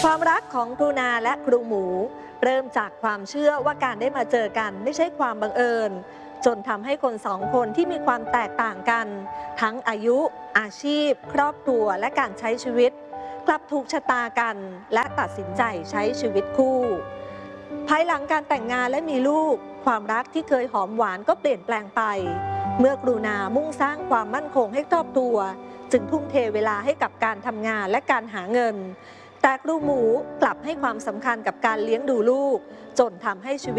ความรักของครูนาและครูหมูเริ่มจากความเชื่อว่าการได้มาเจอกันไม่ใช่ความบังเอิญจนทำให้คนสองคนที่มีความแตกต่างกันทั้งอายุอาชีพครอบครัวและการใช้ชีวิตกลับถูกชะตากันและตัดสินใจใช้ชีวิตคู่ภายหลังการแต่งงานและมีลูกความรักที่เคยหอมหวานก็เปลี่ยนแปลงไปเมื่อครูนามุ่งสร้างความมั่นคงให้ครอบครัวจึงทุ่มเทเวลาให้กับการทำงานและการหาเงินแต่ครูหมูกลับให้ความสำคัญกับการเลี้ยงดูลูกจนทำให้ชีวิต